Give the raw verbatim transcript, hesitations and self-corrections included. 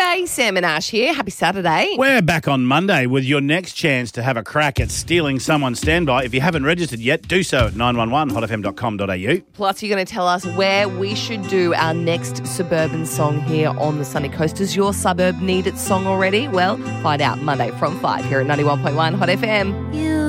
G'day, Sam and Ash here. Happy Saturday. We're back on Monday with your next chance to have a crack at stealing someone's standby. If you haven't registered yet, do so at nine one one hot f m dot com dot a u. Plus, you're going to tell us where we should do our next suburban song here on the Sunny Coast. Does your suburb need its song already? Well, find out Monday from five here at ninety-one point one Hot F M. You